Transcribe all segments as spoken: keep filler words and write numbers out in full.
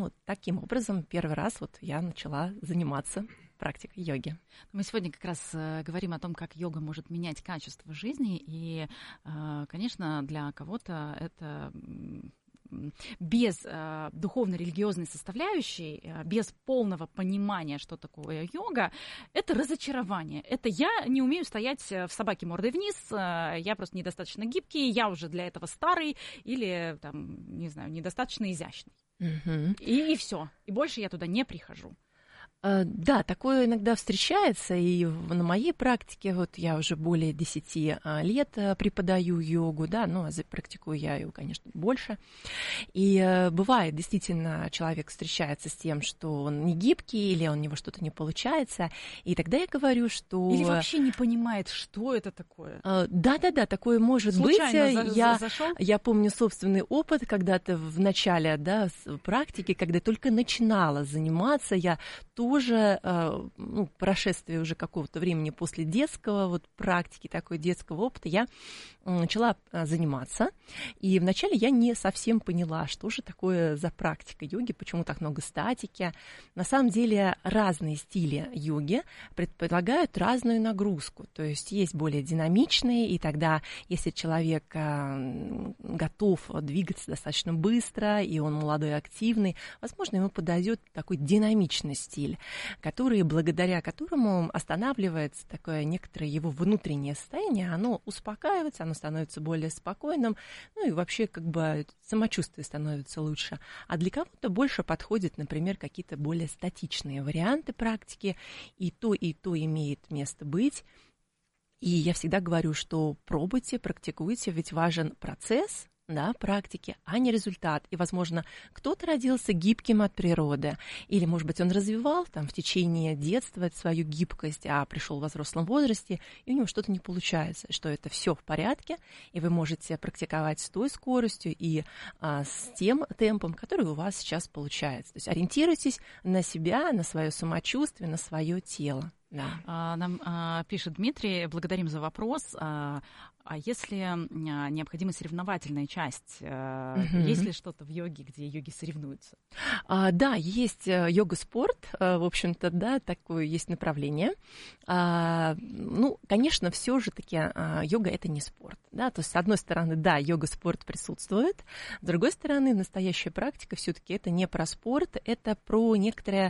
вот таким образом первый раз вот я начала заниматься практикой йоги. Мы сегодня как раз говорим о том, как йога может менять качество жизни, и, конечно, для кого-то это без э, духовно-религиозной составляющей, э, без полного понимания, что такое йога, это разочарование. Это я не умею стоять в собаке мордой вниз, э, я просто недостаточно гибкий, я уже для этого старый или, там, не знаю, недостаточно изящный. Mm-hmm. И, и все. И больше я туда не прихожу. Да, такое иногда встречается, и на моей практике, вот я уже более десяти лет преподаю йогу, да, ну, а практикую я ее, конечно, больше. И бывает, действительно, человек встречается с тем, что он не гибкий, или у него что-то не получается, и тогда я говорю, что... Или вообще не понимает, что это такое. Да-да-да, такое может Случайно быть. За- я, зашел? я помню собственный опыт когда-то в начале, да, практики, когда я только начинала заниматься, я тоже уже, ну, прошествие уже какого-то времени после детского вот практики, такой детского опыта, я начала заниматься, и вначале я не совсем поняла, что же такое за практика йоги, почему так много статики. На самом деле разные стили йоги предполагают разную нагрузку, то есть есть более динамичные, и тогда, если человек готов двигаться достаточно быстро, и он молодой и активный, возможно, ему подойдет такой динамичный стиль, который, благодаря которому останавливается такое некоторое его внутреннее состояние, оно успокаивается, оно становится более спокойным, ну и вообще как бы самочувствие становится лучше. А для кого-то больше подходят, например, какие-то более статичные варианты практики, и то, и то имеет место быть. И я всегда говорю, что пробуйте, практикуйте, ведь важен процесс, да, практики, а не результат. И, возможно, кто-то родился гибким от природы, или, может быть, он развивал там в течение детства свою гибкость, а пришел в взрослом возрасте, и у него что-то не получается, что это все в порядке, и вы можете практиковать с той скоростью и а, с тем темпом, который у вас сейчас получается. То есть ориентируйтесь на себя, на свое самочувствие, на свое тело. Да. А, нам а, пишет Дмитрий, благодарим за вопрос. А, а если а, необходима соревновательная часть, а, угу. есть ли что-то в йоге, где йоги соревнуются? А, да, есть йога-спорт, в общем-то, да, такое есть направление. А, ну, конечно, все же таки йога – это не спорт, да, то есть, с одной стороны, да, йога-спорт присутствует, с другой стороны, настоящая практика все-таки это не про спорт, это про некоторое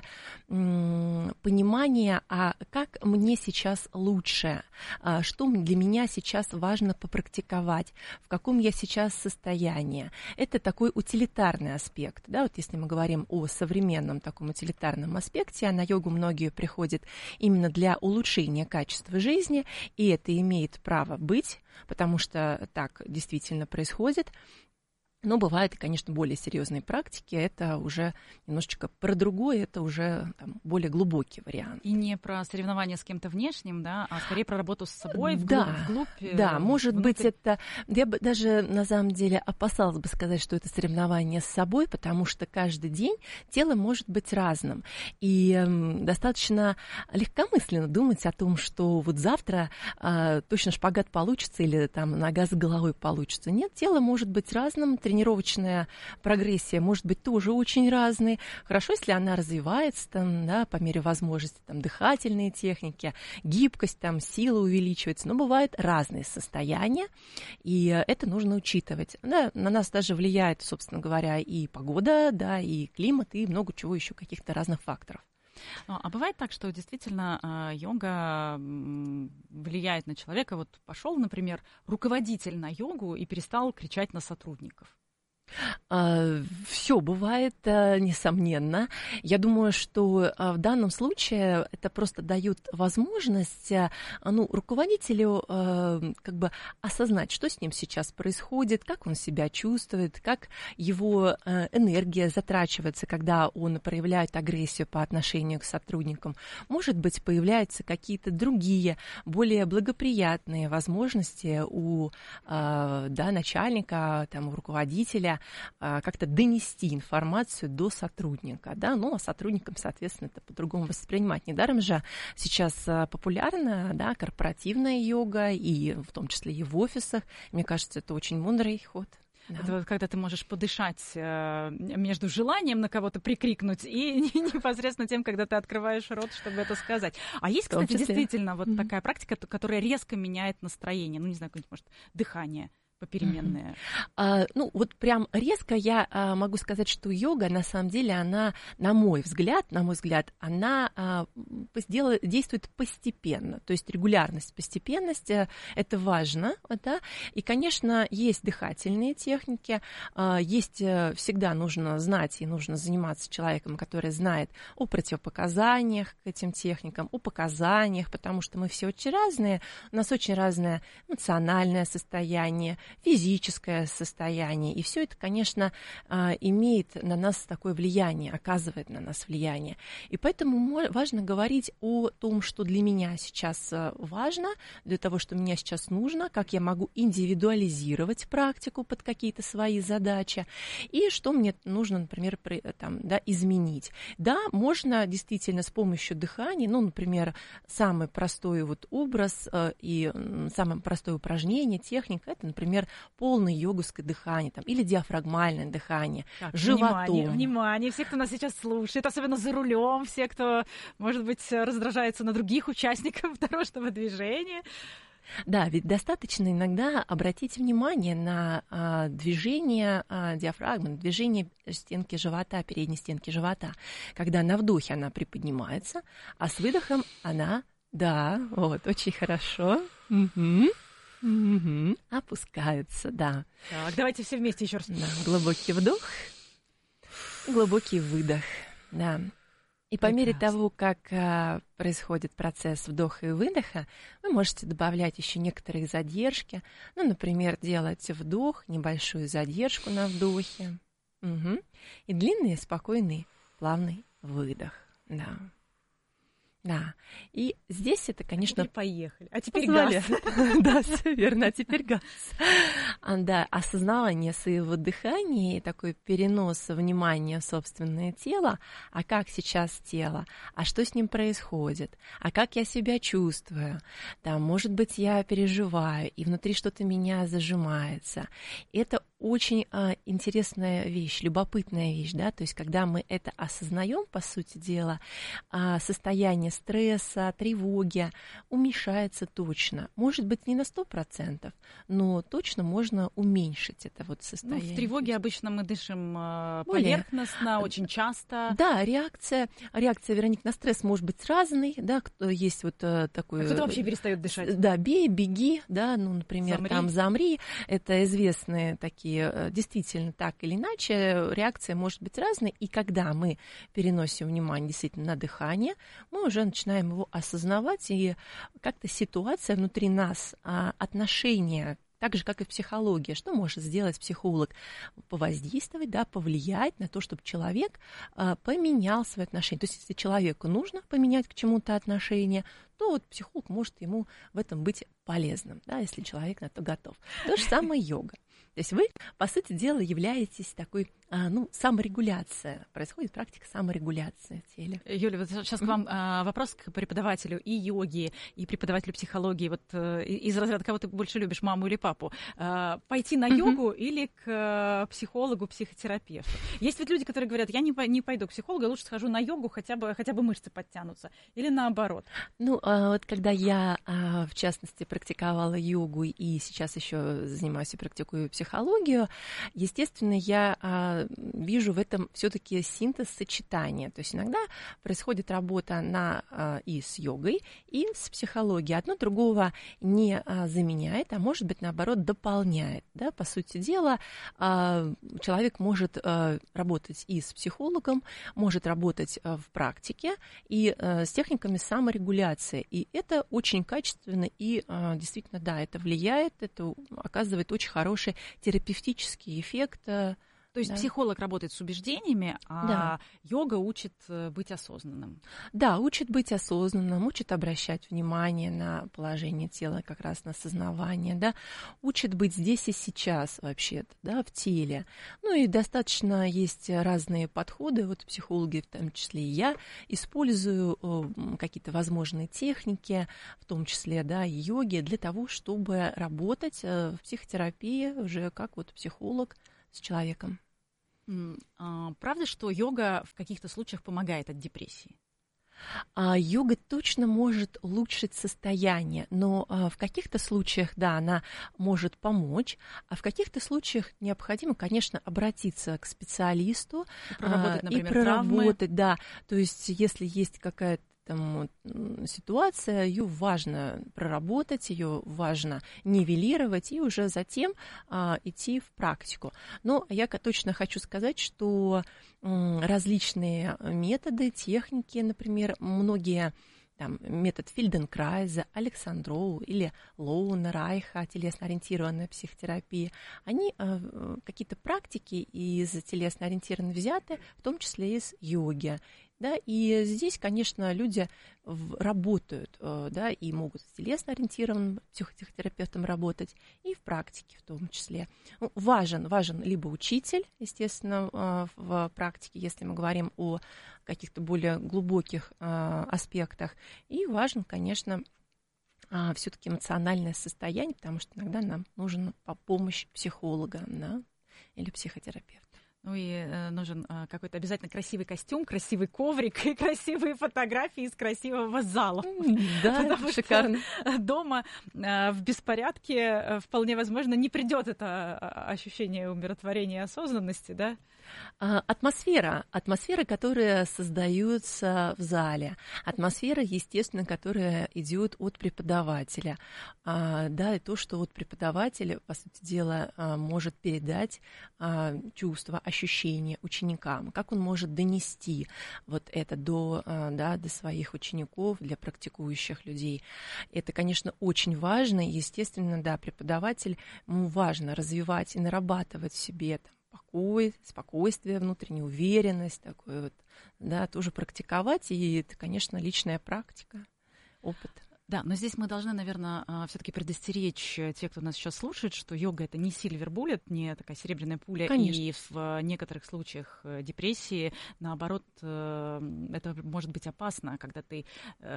м, понимание, а как мне сейчас лучше, что для меня сейчас важно попрактиковать, в каком я сейчас состоянии. Это такой утилитарный аспект, да, вот если мы говорим о современном таком утилитарном аспекте, а на йогу многие приходят именно для улучшения качества жизни, и это имеет право быть, потому что так действительно происходит. Но бывают, конечно, более серьезные практики, это уже немножечко про другое, это уже там, более глубокий вариант. И не про соревнования с кем-то внешним, да, а скорее про работу с собой, вглубь. Да, вглубь да, может внутрь. быть, это... Я бы даже, на самом деле, опасалась бы сказать, что это соревнование с собой, потому что каждый день тело может быть разным. И э, достаточно легкомысленно думать о том, что вот завтра э, точно шпагат получится или там нога с головой получится. Нет, тело может быть разным, тренировочная прогрессия может быть тоже очень разной. Хорошо, если она развивается там, да, по мере возможности, там, дыхательные техники, гибкость, там, сила увеличивается, но бывают разные состояния, и это нужно учитывать. Да, на нас даже влияет, собственно говоря, и погода, да, и климат, и много чего еще, каких-то разных факторов. А бывает так, что действительно йога влияет на человека? Вот пошел, например, руководитель на йогу и перестал кричать на сотрудников. Все бывает, несомненно. Я думаю, что в данном случае это просто дает возможность, ну, руководителю как бы осознать, что с ним сейчас происходит, как он себя чувствует, как его энергия затрачивается, когда он проявляет агрессию по отношению к сотрудникам. Может быть, появляются какие-то другие, более благоприятные возможности у, да, начальника, там, у руководителя как-то донести информацию до сотрудника, да, ну, а сотрудникам, соответственно, это по-другому воспринимать. Недаром же сейчас популярна, да, корпоративная йога, и в том числе и в офисах. Мне кажется, это очень мудрый ход. Да. Это вот когда ты можешь подышать э, между желанием на кого-то прикрикнуть и непосредственно тем, когда ты открываешь рот, чтобы это сказать. А есть, кстати, действительно вот mm-hmm. такая практика, которая резко меняет настроение. Ну, не знаю, какое-нибудь, может, дыхание попеременные. Mm-hmm. А, ну, вот прям резко я а, могу сказать, что йога, на самом деле, она, на мой взгляд, на мой взгляд, она а, сделает, действует постепенно. То есть регулярность, постепенность, это важно, да. И, конечно, есть дыхательные техники, а, есть, всегда нужно знать и нужно заниматься человеком, который знает о противопоказаниях к этим техникам, о показаниях, потому что мы все очень разные, у нас очень разное эмоциональное состояние, физическое состояние. И все это, конечно, имеет на нас такое влияние, оказывает на нас влияние. И поэтому важно говорить о том, что для меня сейчас важно, для того, что мне сейчас нужно, как я могу индивидуализировать практику под какие-то свои задачи, и что мне нужно, например, там, да, изменить. Да, можно действительно с помощью дыхания, ну, например, самый простой вот образ и самое простое упражнение, техника, это, например, полное йогское дыхание там, или диафрагмальное дыхание, так, животом. Внимание, внимание, все, кто нас сейчас слушает, особенно за рулем, все, кто, может быть, раздражается на других участников дорожного движения. Да, ведь достаточно иногда обратить внимание на а, движение а, диафрагмы, движение стенки живота, передней стенки живота, когда на вдохе она приподнимается, а с выдохом она, да, вот, очень хорошо, угу. Угу. Опускаются, да. Так, давайте все вместе еще раз. Да, глубокий вдох, глубокий выдох, да. И по Прекрасно. Мере того, как а, происходит процесс вдоха и выдоха, вы можете добавлять еще некоторые задержки. Ну, например, делать вдох, небольшую задержку на вдохе. Угу. И длинный, спокойный, плавный выдох, да. Да, и здесь это, конечно... А теперь поехали. А теперь газ. Да, все верно, а теперь газ. Да, осознавание своего дыхания и такой перенос внимания в собственное тело. А как сейчас тело? А что с ним происходит? А как я себя чувствую? Да, может быть, я переживаю, и внутри что-то меня зажимается. Это очень а, интересная вещь, любопытная вещь, да, то есть когда мы это осознаем, по сути дела, а, состояние стресса, тревоги уменьшается точно. Может быть, не на сто процентов, но точно можно уменьшить это вот состояние. Ну, в тревоге обычно мы дышим э, поверхностно, Более. очень часто. Да, реакция, реакция, Вероника, на стресс может быть разной, да, кто есть вот э, такой... А кто-то вообще перестает дышать. Да, бей, беги, да, ну, например, замри. там замри, это известные такие, действительно, так или иначе, реакция может быть разной, и когда мы переносим внимание действительно на дыхание, мы уже начинаем его осознавать, и как-то ситуация внутри нас, отношения, так же, как и психология. Что может сделать психолог? Повоздействовать, да, повлиять на то, чтобы человек а, поменял свои отношения. То есть, если человеку нужно поменять к чему-то отношение, то вот психолог может ему в этом быть полезным, да, если человек на то готов. То же самое йога. То есть вы, по сути дела, являетесь такой, а, ну, саморегуляция. Происходит практика саморегуляции в теле. Юля, вот сейчас к вам а, вопрос к преподавателю и йоги, и преподавателю психологии. Вот а, из разряда, кого ты больше любишь, маму или папу? А, пойти на йогу mm-hmm. или к а, психологу, психотерапевту? Есть ведь люди, которые говорят, я не, не пойду к психологу, я лучше схожу на йогу, хотя бы, хотя бы мышцы подтянутся. Или наоборот? Ну, а, вот когда я, а, в частности, практиковала йогу и сейчас еще занимаюсь и практикую психологию, естественно, я а, вижу в этом все-таки синтез сочетания. То есть иногда происходит работа на, а, и с йогой, и с психологией. Одно другого не а, заменяет, а может быть, наоборот, дополняет. Да? По сути дела, а, человек может а, работать и с психологом, может работать а, в практике, и а, с техниками саморегуляции. И это очень качественно, и а, действительно, да, это влияет, это оказывает очень хороший терапевтический эффект То есть да. психолог работает с убеждениями, а Да. йога учит быть осознанным. Да, учит быть осознанным, учит обращать внимание на положение тела, как раз на осознавание, да, учит быть здесь и сейчас вообще-то, да, в теле. Ну и достаточно есть разные подходы, вот психологи, в том числе и я, использую какие-то возможные техники, в том числе, да, и йоги, для того, чтобы работать в психотерапии уже как вот психолог с человеком. Правда, что йога в каких-то случаях помогает от депрессии? А йога точно может улучшить состояние, но а, в каких-то случаях, да, она может помочь, а в каких-то случаях необходимо, конечно, обратиться к специалисту и проработать, а, например, и проработать, травмы. Да, то есть если есть какая-то там ситуация, ее важно проработать, ее важно нивелировать и уже затем а, идти в практику. Но я точно хочу сказать, что м, различные методы, техники, например, многие там, метод Фельденкрайза, Александроу или Лоуна, Райха, телесно-ориентированная психотерапия, они э, какие-то практики из телесно-ориентированной взяты, в том числе из йоги. Да, и здесь, конечно, люди работают, да, и могут с телесно-ориентированным психотерапевтом работать, и в практике в том числе. Ну, важен, важен либо учитель, естественно, в практике, если мы говорим о каких-то более глубоких аспектах, и важен, конечно, все-таки эмоциональное состояние, потому что иногда нам нужна помощь психолога, да, или психотерапевта. Ну и э, нужен э, какой-то обязательно красивый костюм, красивый коврик и красивые фотографии из красивого зала. Да, потому шикарно. Что дома э, в беспорядке э, вполне возможно не придет это ощущение умиротворения и осознанности, да? Атмосфера, атмосфера, которая создается в зале, атмосфера, естественно, которая идет от преподавателя, да, и то, что вот преподаватель, по сути дела, может передать чувства, ощущения ученикам, как он может донести вот это до, да, до своих учеников, для практикующих людей. Это, конечно, очень важно, естественно, да, преподаватель, ему важно развивать и нарабатывать в себе там покой, спокойствие, внутреннюю уверенность, такой вот, да, тоже практиковать, и это, конечно, личная практика, опыт. Да, но здесь мы должны, наверное, все-таки предостеречь тех, кто нас сейчас слушает, что йога — это не silver bullet, не такая серебряная пуля, Конечно. И в некоторых случаях депрессии, наоборот, это может быть опасно, когда ты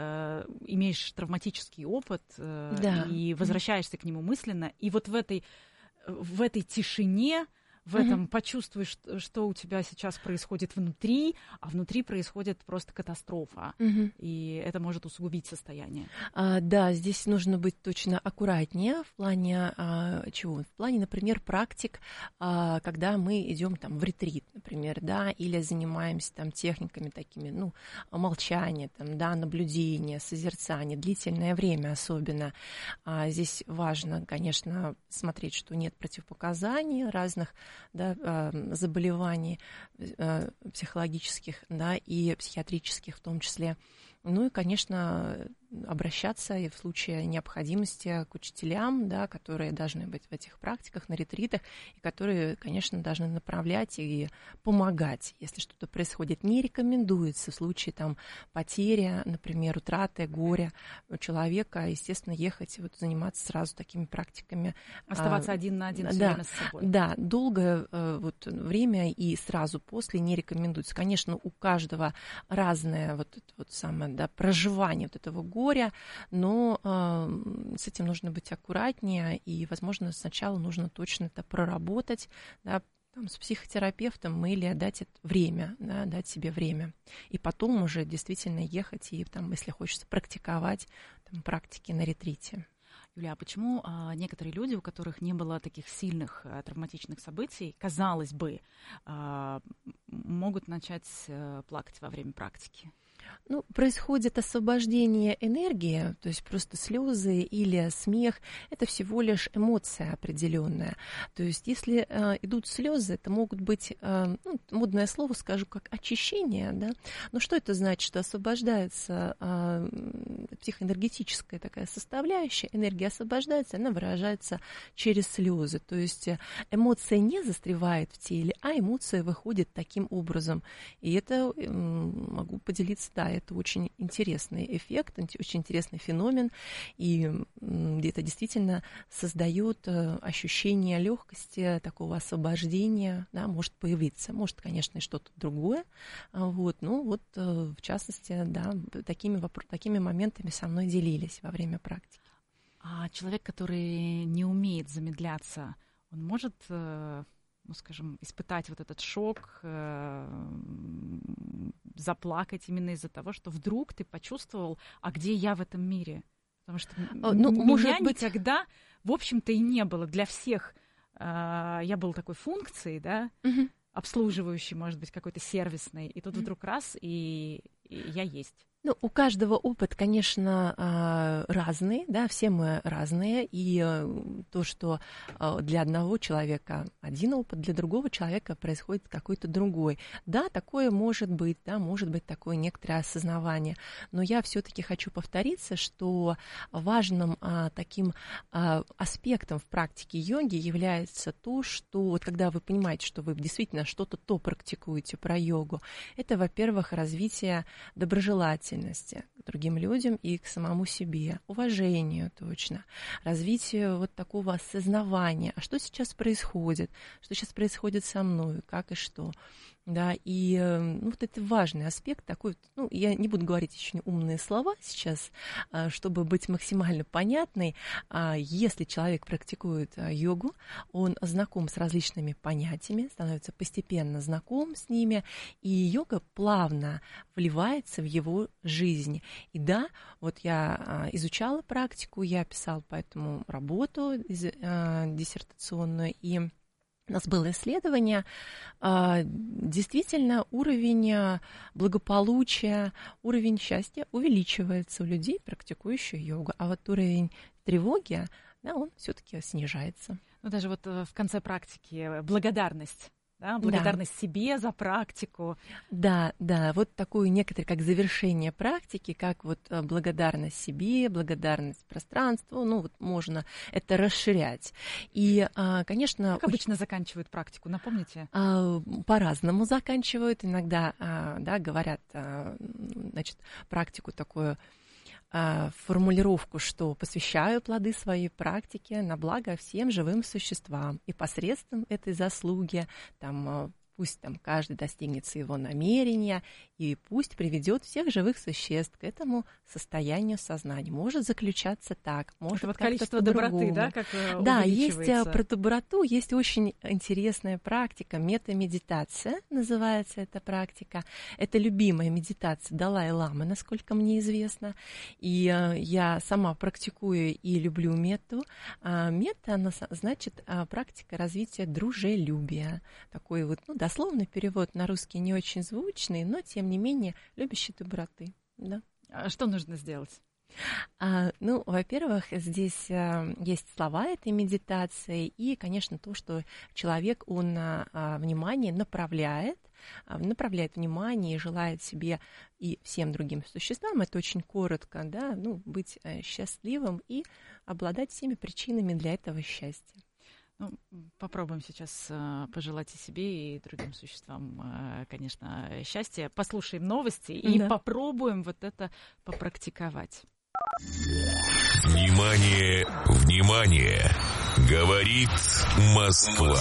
имеешь травматический опыт, да, и возвращаешься к нему мысленно, и вот в этой, в этой тишине, в этом mm-hmm. почувствуешь, что у тебя сейчас происходит внутри, а внутри происходит просто катастрофа, mm-hmm. и это может усугубить состояние. А, да, здесь нужно быть точно аккуратнее в плане а, чего? В плане, например, практик, а, когда мы идем там в ретрит, например, да, или занимаемся там техниками такими, ну, молчания, там, да, наблюдения, созерцания, длительное время особенно. А, здесь важно, конечно, смотреть, что нет противопоказаний разных, да, заболеваний психологических, да, и психиатрических в том числе. Ну и, конечно, обращаться и в случае необходимости к учителям, да, которые должны быть в этих практиках, на ретритах, и которые, конечно, должны направлять и помогать, если что-то происходит. Не рекомендуется в случае там, потери, например, утраты, горя у человека, естественно, ехать, вот, заниматься сразу такими практиками. Оставаться а, один на один все да, время с собой. Да, долгое вот, время и сразу после не рекомендуется. Конечно, у каждого разное вот это вот самое, да, проживание вот этого горя, но э, с этим нужно быть аккуратнее, и, возможно, сначала нужно точно это проработать, да, там, с психотерапевтом или дать это время, да, дать себе время, и потом уже действительно ехать и, там, если хочется практиковать там, практики на ретрите. Юля, а почему а, некоторые люди, у которых не было таких сильных а, травматичных событий, казалось бы, а, могут начать а, плакать во время практики? Ну, происходит освобождение энергии, то есть просто слезы или смех – это всего лишь эмоция определенная. То есть если э, идут слезы, это могут быть, э, ну, модное слово скажу, как очищение, да. Но что это значит? Что освобождается э, психоэнергетическая такая составляющая, энергия освобождается, она выражается через слезы. То есть эмоция не застревает в теле, а эмоция выходит таким образом. И это э, могу поделиться, да, это очень интересный эффект, очень интересный феномен, и это действительно создает ощущение легкости, такого освобождения, да, может появиться, может, конечно, и что-то другое, вот, ну вот, в частности, да, такими, такими моментами со мной делились во время практики. А человек, который не умеет замедляться, он может, ну, скажем, испытать вот этот шок, э, заплакать именно из-за того, что вдруг ты почувствовал, а где я в этом мире? Потому что ну, м- может меня быть... никогда, в общем-то, и не было. Для всех э, я был такой функцией, да, угу. обслуживающей, может быть, какой-то сервисной, и тут угу. вдруг раз, и, и я есть. Ну, у каждого опыт, конечно, разный, да, все мы разные, и то, что для одного человека один опыт, для другого человека происходит какой-то другой. Да, такое может быть, да, может быть такое некоторое осознавание, но я все-таки хочу повториться, что важным а, таким а, аспектом в практике йоги является то, что вот когда вы понимаете, что вы действительно что-то то практикуете про йогу, это, во-первых, развитие доброжелательности к другим людям и к самому себе, уважению точно, развитию вот такого осознавания, а что сейчас происходит, что сейчас происходит со мной, как и что. Да, и ну, вот это важный аспект такой, ну, я не буду говорить еще умные слова сейчас, чтобы быть максимально понятной. Если человек практикует йогу, он знаком с различными понятиями, становится постепенно знаком с ними, и йога плавно вливается в его жизнь. И да, вот я изучала практику, я писала по этому работу диссертационную, и у нас было исследование, действительно уровень благополучия, уровень счастья увеличивается у людей, практикующих йогу, а вот уровень тревоги, да, он все-таки снижается. Ну, даже вот в конце практики благодарность. Да, благодарность да. себе за практику. Да, да, вот такое некоторое как завершение практики, как вот благодарность себе, благодарность пространству, ну вот можно это расширять. И, конечно... Как обычно очень... заканчивают практику, напомните? По-разному заканчивают, иногда, да, говорят, значит, практику такую, формулировку, что посвящаю плоды своей практики на благо всем живым существам. И посредством этой заслуги там, пусть там каждый достигнет своего намерения, и пусть приведет всех живых существ к этому состоянию сознания. Может заключаться так, может это вот количество доброты, да, как да, есть про доброту, есть очень интересная практика, метамедитация называется эта практика. Это любимая медитация Далай-ламы, насколько мне известно, и э, я сама практикую и люблю мету. А мета, она значит практика развития дружелюбия, такой вот, ну, дословный перевод на русский не очень звучный, но тем не менее любящей доброты. Да. А что нужно сделать? А, ну, во-первых, здесь а, есть слова этой медитации и, конечно, то, что человек, он а, внимание направляет, а, направляет внимание и желает себе и всем другим существам, это очень коротко, да, ну, быть а, счастливым и обладать всеми причинами для этого счастья. Ну, попробуем сейчас э, пожелать и себе, и другим существам, э, конечно, счастья. Послушаем новости и да. попробуем вот это попрактиковать. Внимание, внимание! Говорит Москва.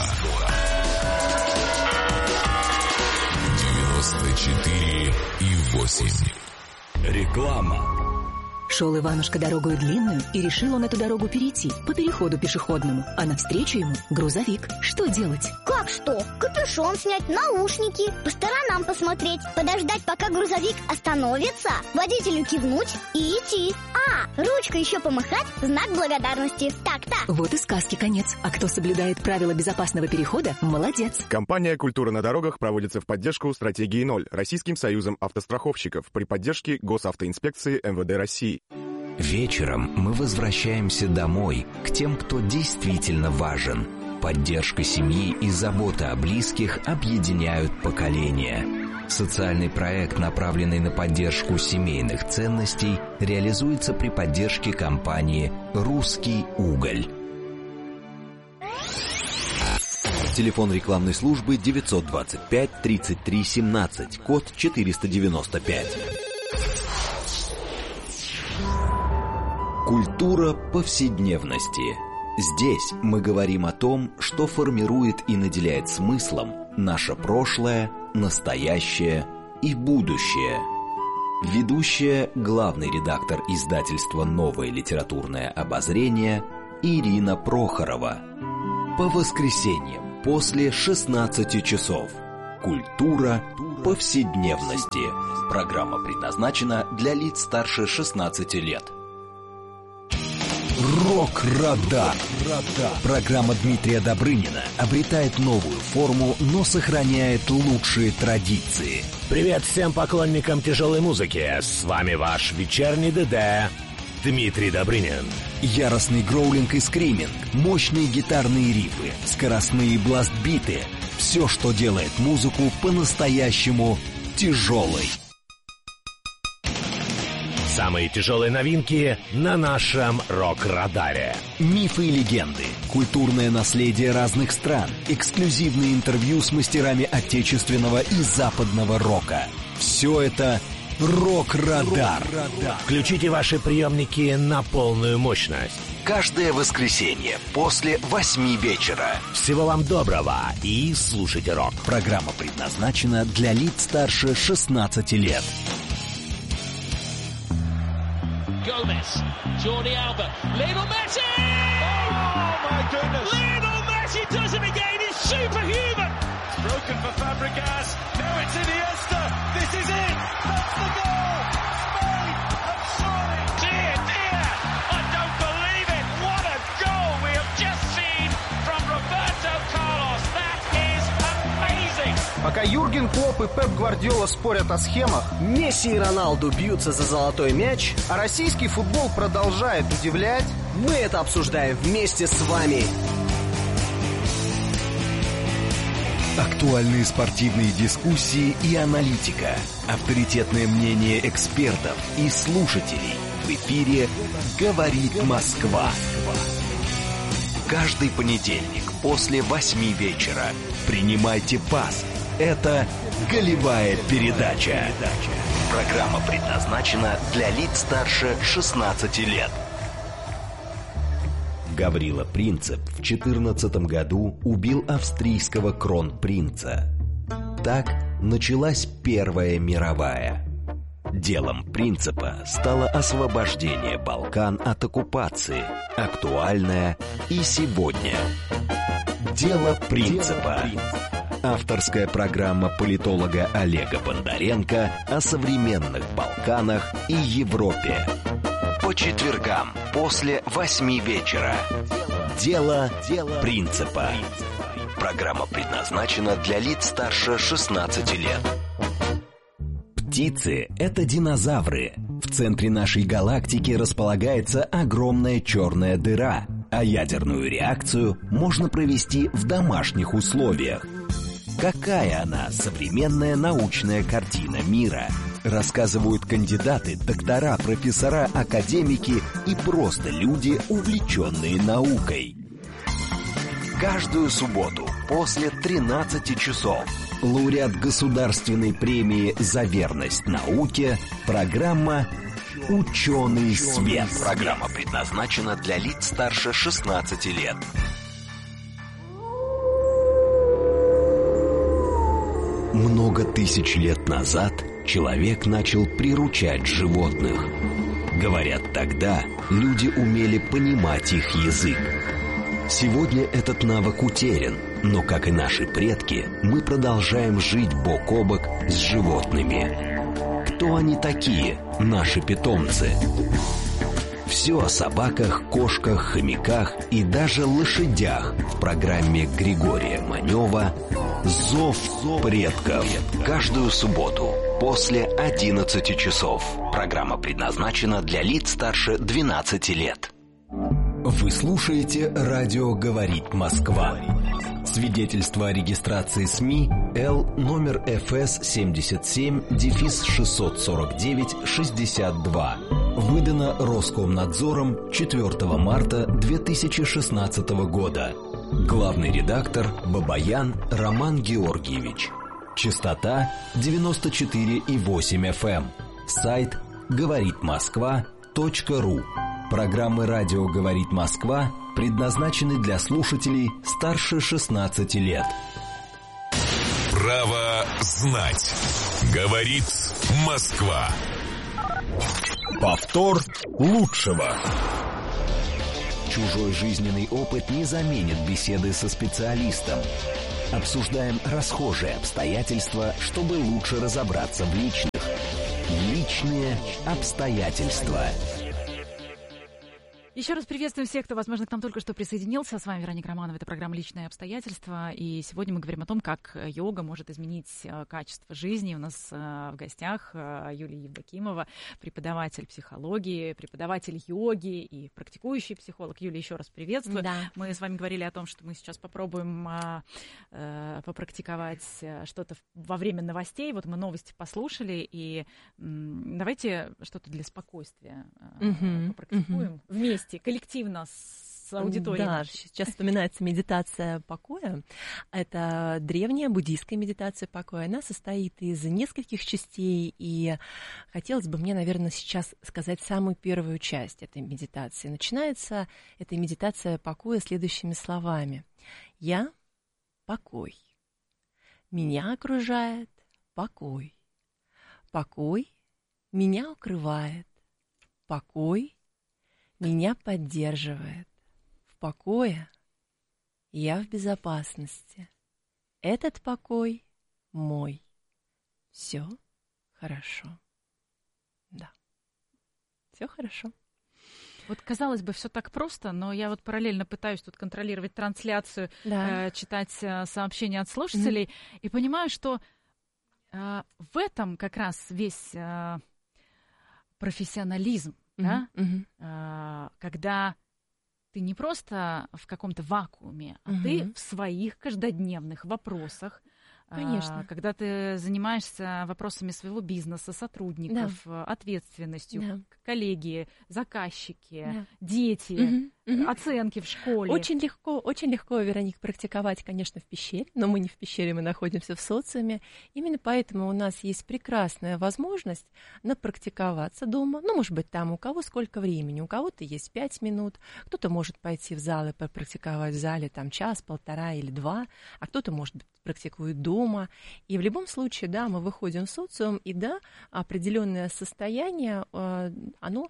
девяносто четыре и восемь. Реклама. Шел Иванушка дорогою длинную, и решил он эту дорогу перейти по переходу пешеходному, а навстречу ему грузовик. Что делать? Как что? Капюшон снять, наушники, по сторонам посмотреть, подождать, пока грузовик остановится, водителю кивнуть и идти. А, ручкой еще помахать, знак благодарности. Так-то. Вот и сказки конец. А кто соблюдает правила безопасного перехода, молодец. Компания «Культура на дорогах» проводится в поддержку стратегии ноль Российским союзом автостраховщиков при поддержке Госавтоинспекции эм вэ дэ России. Вечером мы возвращаемся домой, к тем, кто действительно важен. Поддержка семьи и забота о близких объединяют поколения. Социальный проект, направленный на поддержку семейных ценностей, реализуется при поддержке компании «Русский уголь». Телефон рекламной службы девятьсот двадцать пять тридцать три семнадцать, код четыреста девяносто пять. Культура повседневности. Здесь мы говорим о том, что формирует и наделяет смыслом наше прошлое, настоящее и будущее. Ведущая, главный редактор издательства «Новое литературное обозрение» Ирина Прохорова. По воскресеньям после шестнадцати часов. Культура повседневности. Программа предназначена для лиц старше шестнадцати лет. Рок-радар. Программа Дмитрия Добрынина обретает новую форму, но сохраняет лучшие традиции. Привет всем поклонникам тяжелой музыки. С вами ваш вечерний ДД Дмитрий Добрынин. Яростный гроулинг и скриминг, мощные гитарные рифы, скоростные бластбиты. Все, что делает музыку по-настоящему тяжелой. Самые тяжелые новинки на нашем рок-радаре. Мифы и легенды, культурное наследие разных стран, эксклюзивные интервью с мастерами отечественного и западного рока. Все это рок-радар. Включите ваши приемники на полную мощность. Каждое воскресенье после восьми вечера. Всего вам доброго и слушайте рок. Программа предназначена для лиц старше шестнадцати лет. Gomez, Jordi Alba, Lionel Messi! Oh my goodness! Lionel Messi does it again, he's superhuman! It's broken for Fabregas, now it's Iniesta, this is it! That's the goal! Spain have surely! Dear, dear! I don't believe it! What a goal we have just seen from Roberto Carlos! That is amazing! Пока Юрген Клопп и Пеп Гвардиола спорят о схемах, Месси и Роналду бьются за золотой мяч, а российский футбол продолжает удивлять, мы это обсуждаем вместе с вами. Актуальные спортивные дискуссии и аналитика, авторитетное мнение экспертов и слушателей. В эфире «Говорит Москва». Каждый понедельник после восьми вечера принимайте пас. Это «Голевая передача». Программа предназначена для лиц старше шестнадцати лет. Гаврила Принцип в четырнадцатом году убил австрийского кронпринца. Так началась Первая мировая. Делом Принципа стало освобождение Балкан от оккупации, актуальное и сегодня. Дело Принципа. Авторская программа политолога Олега Бондаренко о современных Балканах и Европе. По четвергам после восьми вечера. Дело Принципа. Программа предназначена для лиц старше шестнадцати лет. Птицы – это динозавры. В центре нашей галактики располагается огромная черная дыра, а ядерную реакцию можно провести в домашних условиях. Какая она, современная научная картина мира? Рассказывают кандидаты, доктора, профессора, академики и просто люди, увлеченные наукой. Каждую субботу после тринадцати часов лауреат государственной премии «За верность науке» программа «Ученый свет». Программа предназначена для лиц старше шестнадцати лет. Много тысяч лет назад человек начал приручать животных. Говорят, тогда люди умели понимать их язык. Сегодня этот навык утерян, но, как и наши предки, мы продолжаем жить бок о бок с животными. Кто они такие, наши питомцы? Все о собаках, кошках, хомяках и даже лошадях в программе Григория Манева «Зов предков». Каждую субботу после одиннадцати часов. Программа предназначена для лиц старше двенадцати лет. Вы слушаете «Радио говорит Москва». Свидетельство о регистрации СМИ Л номер эф эс семьдесят семь шестьсот сорок девять шестьдесят два. Выдано Роскомнадзором четвёртого марта две тысячи шестнадцатого года. Главный редактор Бабаян Роман Георгиевич. Частота девяносто четыре и восемь эф эм. Сайт говорит москва точка ру. Программы «Радио говорит Москва» предназначены для слушателей старше шестнадцати лет. Право знать. Говорит Москва. Повтор лучшего. Чужой жизненный опыт не заменит беседы со специалистом. Обсуждаем расхожие обстоятельства, чтобы лучше разобраться в личных. Личные обстоятельства. Еще раз приветствуем всех, кто, возможно, к нам только что присоединился. С вами Вероника Романова. Это программа «Личные обстоятельства». И сегодня мы говорим о том, как йога может изменить качество жизни. У нас в гостях Юлия Евдокимова, преподаватель психологии, преподаватель йоги и практикующий психолог. Юлия, еще раз приветствую. Да. Мы с вами говорили о том, что мы сейчас попробуем попрактиковать что-то во время новостей. Вот мы новости послушали, и давайте что-то для спокойствия угу, попрактикуем угу. вместе. Коллективно с аудиторией. Да, сейчас вспоминается медитация покоя. Это древняя буддийская медитация покоя. Она состоит из нескольких частей, и хотелось бы мне, наверное, сейчас сказать самую первую часть этой медитации. Начинается эта медитация покоя следующими словами. Я — покой. Меня окружает покой. Покой меня укрывает. Покой меня поддерживает. В покое я в безопасности. Этот покой мой. Все хорошо. Да. Все хорошо. Вот, казалось бы, все так просто, но я вот параллельно пытаюсь тут контролировать трансляцию, да. э, читать э, сообщения от слушателей, mm-hmm. и понимаю, что э, в этом как раз весь э, профессионализм. Да? Mm-hmm. А, когда ты не просто в каком-то вакууме, а mm-hmm. ты в своих каждодневных вопросах. Конечно. А, когда ты занимаешься вопросами своего бизнеса, сотрудников, да. ответственностью, да. коллеги, заказчики, да. дети, mm-hmm. Mm-hmm. оценки в школе. Очень легко, очень легко, Вероника, практиковать, конечно, в пещере, но мы не в пещере, мы находимся в социуме. Именно поэтому у нас есть прекрасная возможность напрактиковаться дома. Ну, может быть, там у кого сколько времени. У кого-то есть пять минут, кто-то может пойти в зал и попрактиковать в зале там час, полтора или два, а кто-то, может быть, практикует дома. И в любом случае, да, мы выходим в социум, и да, определенное состояние, оно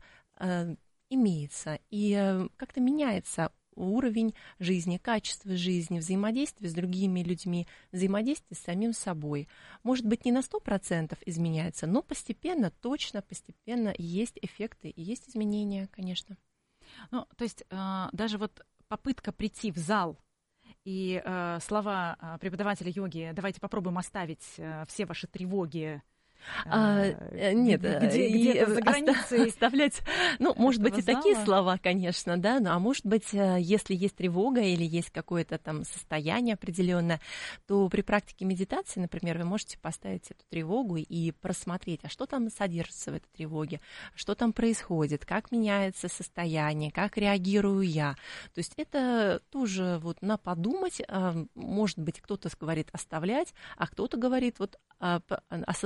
имеется, и как-то меняется уровень жизни, качество жизни, взаимодействие с другими людьми, взаимодействие с самим собой. Может быть, не на сто процентов изменяется, но постепенно, точно, постепенно есть эффекты и есть изменения, конечно. Ну, то есть э, даже вот попытка прийти в зал и э, слова э, преподавателя йоги «давайте попробуем оставить э, все ваши тревоги». А, нет, где, где-то за границей оставлять, ну, может быть, и зала. Такие слова, конечно, да, ну, а может быть, если есть тревога или есть какое-то там состояние определенное, то при практике медитации, например, вы можете поставить эту тревогу и просмотреть, а что там содержится в этой тревоге, что там происходит, как меняется состояние, как реагирую я. То есть это тоже вот на подумать, может быть, кто-то говорит оставлять, а кто-то говорит вот осознайте,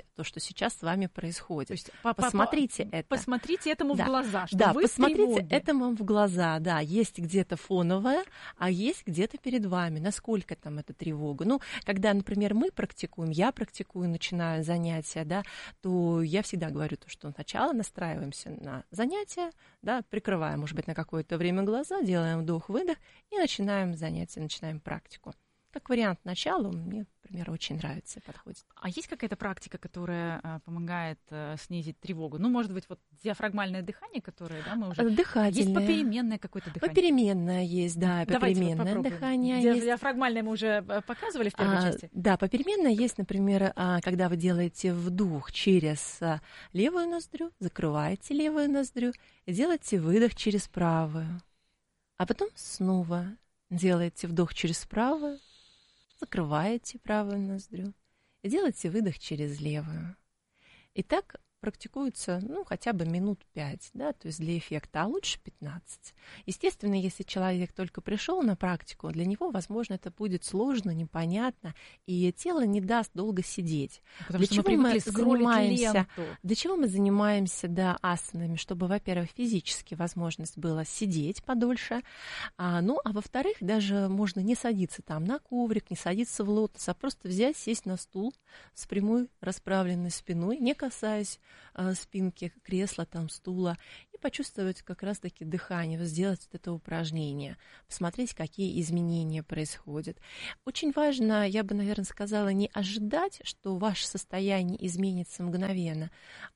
то, что сейчас с вами происходит. То есть, посмотрите по- это. Посмотрите этому да. в глаза, что да, вы посмотрите в тревоге. этому в глаза, да, есть где-то фоновое, а есть где-то перед вами, насколько там эта тревога. Ну, когда, например, мы практикуем, я практикую, начинаю занятия, да, то я всегда говорю то, что сначала настраиваемся на занятия, да, прикрываем, может быть, на какое-то время глаза, делаем вдох-выдох и начинаем занятия, начинаем практику. Как вариант начала мне, например, очень нравится и подходит. А есть какая-то практика, которая а, помогает а, снизить тревогу? Ну, может быть, вот диафрагмальное дыхание, которое, да, мы уже... Дыхательное. Есть попеременное какое-то дыхание? Попеременное есть, да, попеременное вот дыхание Ди- есть. Диафрагмальное мы уже показывали в первой а, части? Да, попеременное есть, например, когда вы делаете вдох через левую ноздрю, закрываете левую ноздрю и делаете выдох через правую. А потом снова делаете вдох через правую, закрываете правую ноздрю и делаете выдох через левую. И так практикуется, ну, хотя бы минут пять, да, то есть для эффекта, а лучше пятнадцать. Естественно, если человек только пришел на практику, для него, возможно, это будет сложно, непонятно, и тело не даст долго сидеть. Потому для что чего мы мы занимаемся, ленту. Для чего мы занимаемся, да, асанами, чтобы, во-первых, физически возможность была сидеть подольше, а, ну, а во-вторых, даже можно не садиться там на коврик, не садиться в лотос, а просто взять, сесть на стул с прямой расправленной спиной, не касаясь спинки кресла, там, стула, и почувствовать как раз-таки дыхание, вот сделать вот это упражнение, посмотреть, какие изменения происходят. Очень важно, я бы, наверное, сказала, не ожидать, что ваше состояние изменится мгновенно,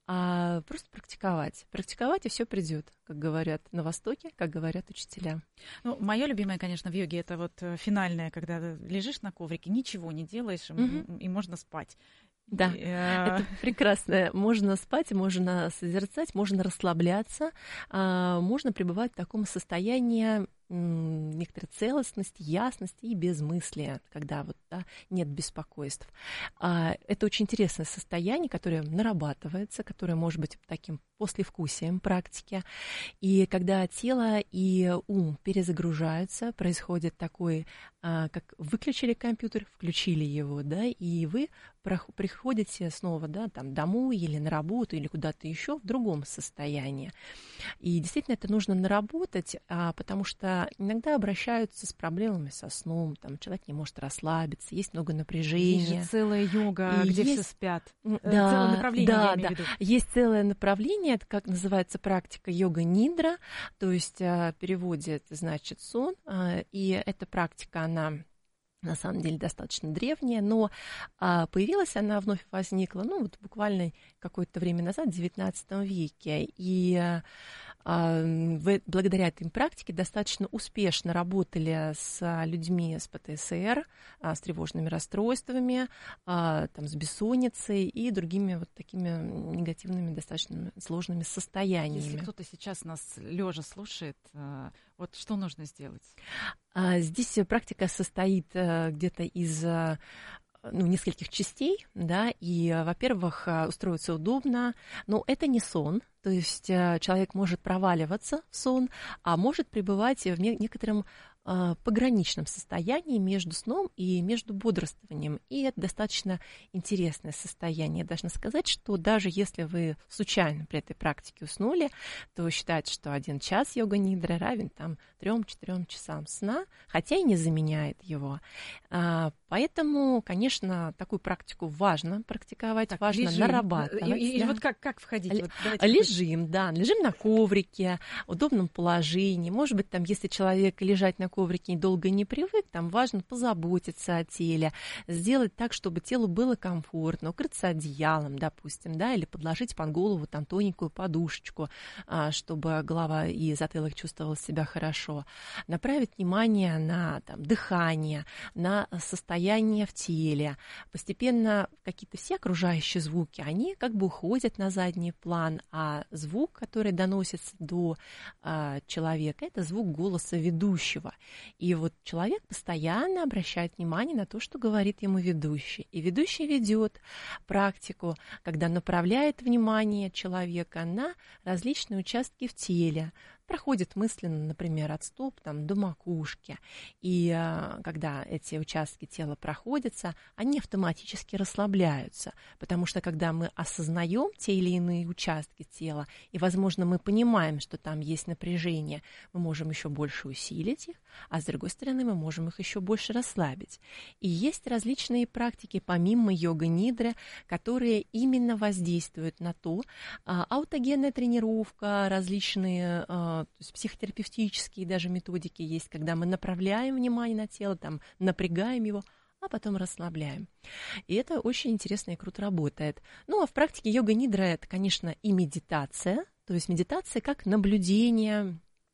а просто практиковать. Практиковать, и все придет, как говорят на Востоке, как говорят учителя. Ну, мое любимое, конечно, в йоге это вот финальное, когда лежишь на коврике, ничего не делаешь, mm-hmm. и, и можно спать. Да, это прекрасно. Можно спать, можно созерцать, можно расслабляться, можно пребывать в таком состоянии некоторой целостности, ясности и безмыслия, когда вот, да, нет беспокойств. Это очень интересное состояние, которое нарабатывается, которое может быть таким послевкусием практики. И когда тело и ум перезагружаются, происходит такой, как выключили компьютер, включили его, да, и вы приходите снова, да, там, домой или на работу, или куда-то еще в другом состоянии. И действительно это нужно наработать, потому что иногда обращаются с проблемами со сном, там, человек не может расслабиться, есть много напряжения. Есть же целая йога, и где есть... все спят. Да, целое направление, да, я имею да. в виду. Есть целое направление, это как называется практика йога-нидра, то есть в переводе это значит сон, и эта практика, она на самом деле достаточно древняя, но а, появилась она, вновь возникла, ну, вот буквально какое-то время назад, в девятнадцатом веке, и а, в, благодаря этой практике достаточно успешно работали с людьми с ПТСР, а, с тревожными расстройствами, а, там, с бессонницей и другими вот такими негативными, достаточно сложными состояниями. Если кто-то сейчас нас лежа слушает, вот что нужно сделать? Здесь практика состоит где-то из ну, нескольких частей, да, и, во-первых, устроиться удобно, но это не сон, то есть человек может проваливаться в сон, а может пребывать в некотором пограничном состоянии между сном и между бодрствованием. И это достаточно интересное состояние. Я должна сказать, что даже если вы случайно при этой практике уснули, то считается, что один час йога-нидра равен там трем-четырем часам сна, хотя и не заменяет его. Поэтому, конечно, такую практику важно практиковать, так, важно лежим. нарабатывать. И, и да. вот как, как входить? Л- вот лежим, да, лежим на коврике, в удобном положении. Может быть, там, если человек лежать на коврике долго не привык, там важно позаботиться о теле, сделать так, чтобы телу было комфортно, укрыться одеялом, допустим, да, или подложить под голову там тоненькую подушечку, чтобы голова и затылок чувствовал себя хорошо. Направить внимание на там, дыхание, на состояние в теле. Постепенно какие-то все окружающие звуки, они как бы уходят на задний план, а звук, который доносится до а, человека, это звук голоса ведущего. И вот человек постоянно обращает внимание на то, что говорит ему ведущий. И ведущий ведет практику, когда направляет внимание человека на различные участки в теле, проходит мысленно, например, от стоп там, до макушки. И а, когда эти участки тела проходятся, они автоматически расслабляются, потому что когда мы осознаем те или иные участки тела, и, возможно, мы понимаем, что там есть напряжение, мы можем еще больше усилить их, а с другой стороны, мы можем их еще больше расслабить. И есть различные практики, помимо йога-нидры, которые именно воздействуют на то, а, аутогенная тренировка, различные а, то есть психотерапевтические даже методики есть, когда мы направляем внимание на тело, там, напрягаем его, а потом расслабляем. И это очень интересно и круто работает. Ну, а в практике йога-нидра это, конечно, и медитация, то есть медитация как наблюдение,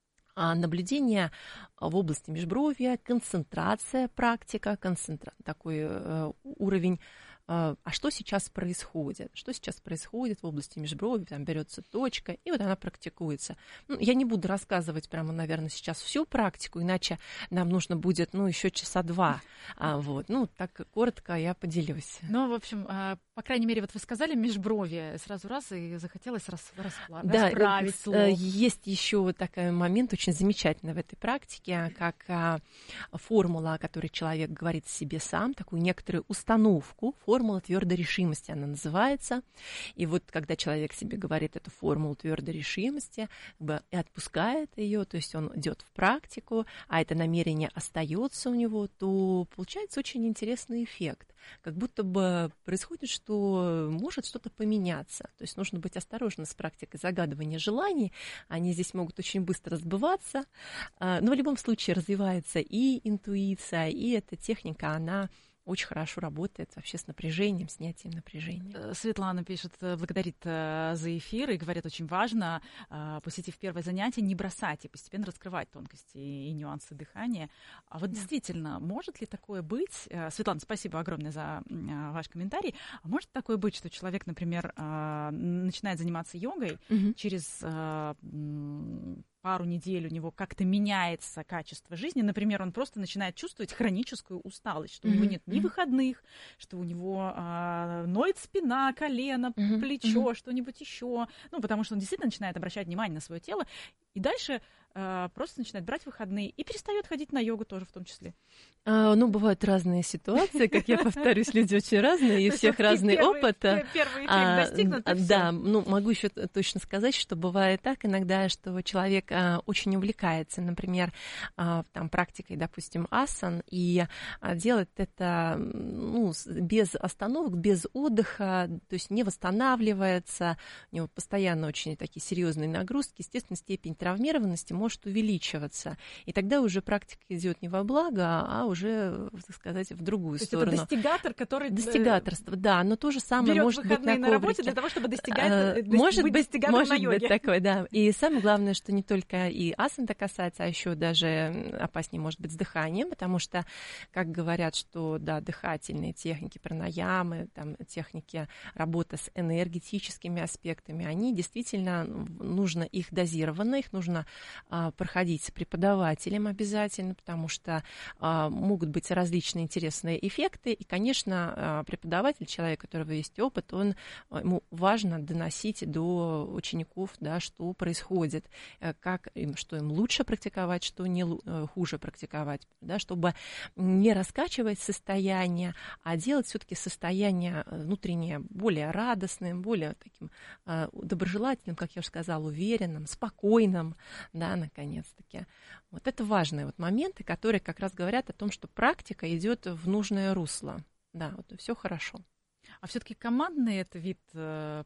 наблюдение в области межбровья, концентрация, практика, концентра... такой э, уровень. А что сейчас происходит? Что сейчас происходит в области межброви? Там берется точка, и вот она практикуется. Ну, я не буду рассказывать прямо, наверное, сейчас всю практику, иначе нам нужно будет, ну, еще часа два. А, вот. Ну, так коротко я поделюсь. Ну, в общем, по крайней мере, вот вы сказали межброви, сразу раз и захотелось рас, распла... да, расправить слог. Есть еще вот такой момент очень замечательный в этой практике, как формула, о которой человек говорит себе сам, такую некоторую установку, формула твердой решимости она называется. И вот когда человек себе говорит эту формулу твердой решимости и отпускает ее, то есть он идет в практику, а это намерение остается у него, то получается очень интересный эффект. Как будто бы происходит, что может что-то поменяться. То есть нужно быть осторожным с практикой загадывания желаний. Они здесь могут очень быстро сбываться. Но в любом случае развивается и интуиция, и эта техника, она очень хорошо работает вообще с напряжением, снятием напряжения. Светлана пишет, благодарит за эфир и говорит, очень важно, посетив первое занятие, не бросать и постепенно раскрывать тонкости и нюансы дыхания. А вот да. действительно, может ли такое быть? Светлана, спасибо огромное за ваш комментарий. А может такое быть, что человек, например, начинает заниматься йогой, угу. через пару недель у него как-то меняется качество жизни. Например, он просто начинает чувствовать хроническую усталость, что mm-hmm. у него нет ни выходных, что у него а, ноет спина, колено, mm-hmm. плечо, mm-hmm. что-нибудь еще. Ну, потому что он действительно начинает обращать внимание на свое тело. И дальше а, просто начинает брать выходные и перестает ходить на йогу тоже в том числе. А, ну, бывают разные ситуации, как я повторюсь, люди очень разные, и у всех разный опыт. Первый эффект достигнут. Да, ну, могу еще точно сказать, что бывает так иногда, что человек очень увлекается, например, там, практикой, допустим, асан, и делает это ну, без остановок, без отдыха, то есть не восстанавливается, у него постоянно очень такие серьезные нагрузки, естественно, степень травмированности может увеличиваться. И тогда уже практика идет не во благо, а уже, так сказать, в другую то сторону. Это достигатор, который... Достигаторство, да, но то же самое может быть на, на работе для того, чтобы достигать, может быть достигатором может на йоге. Быть такое, да. И самое главное, что не только и асан-то касается, а еще даже опаснее может быть с дыханием, потому что, как говорят, что, да, дыхательные техники, пранаямы, там, техники работы с энергетическими аспектами, они действительно, нужно их дозированно, их нужно а, проходить с преподавателем обязательно, потому что а, могут быть различные интересные эффекты, и, конечно, а, преподаватель, человек, у которого есть опыт, он, ему важно доносить до учеников, да, что происходит, как им, что им лучше практиковать, что не хуже практиковать, да, чтобы не раскачивать состояние, а делать все-таки состояние внутреннее более радостным, более таким э, доброжелательным, как я уже сказала, уверенным, спокойным, да, наконец-таки. Вот это важные вот моменты, которые как раз говорят о том, что практика идет в нужное русло. Да, вот все хорошо. А все-таки командный это вид э,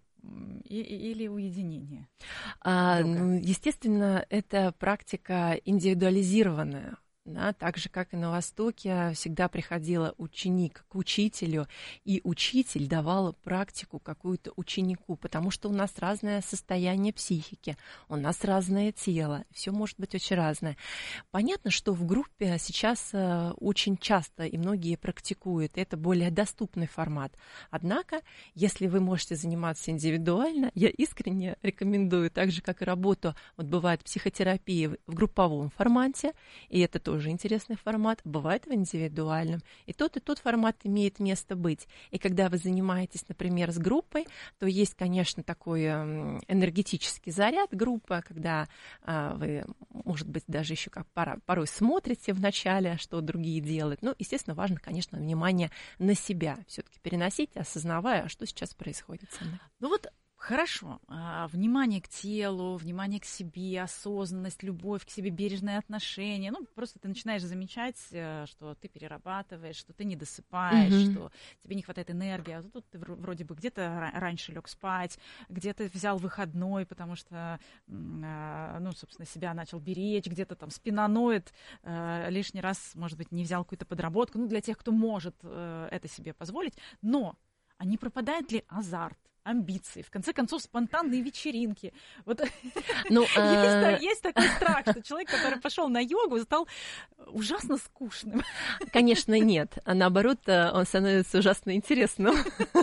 или уединение? А, ну, естественно, это практика индивидуализированная. Да, так же, как и на Востоке, всегда приходил ученик к учителю, и учитель давал практику какую-то ученику, потому что у нас разное состояние психики, у нас разное тело, все может быть очень разное. Понятно, что в группе сейчас очень часто и многие практикуют, и это более доступный формат. Однако, если вы можете заниматься индивидуально, я искренне рекомендую, так же, как и работу, вот бывает психотерапия в групповом формате, и это тоже тоже интересный формат, бывает в индивидуальном. И тот, и тот формат имеет место быть. И когда вы занимаетесь, например, с группой, то есть, конечно, такой энергетический заряд группы, когда а, вы, может быть, даже еще как пора, порой смотрите вначале, что другие делают. Ну, естественно, важно, конечно, внимание на себя все-таки переносить, осознавая, что сейчас происходит со мной. Ну вот хорошо. Внимание к телу, внимание к себе, осознанность, любовь к себе, бережное отношение. Ну, просто ты начинаешь замечать, что ты перерабатываешь, что ты не досыпаешь, mm-hmm. что тебе не хватает энергии. А тут ты вроде бы где-то раньше лег спать, где-то взял выходной, потому что, ну, собственно, себя начал беречь, где-то там спина ноет, лишний раз, может быть, не взял какую-то подработку. Ну, для тех, кто может это себе позволить. Но а не пропадает ли азарт, амбиции, в конце концов, спонтанные вечеринки? Вот ну, есть, а... есть такой страх, что человек, который пошел на йогу, стал ужасно скучным. Конечно, нет. А наоборот, он становится ужасно интересным.